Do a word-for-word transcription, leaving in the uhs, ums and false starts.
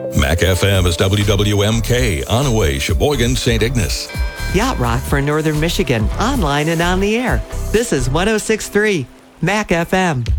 Mac F M is W W M K, Onaway, Sheboygan, Saint Ignace. Yacht Rock for Northern Michigan, online and on the air. This is one oh six point three Mac F M.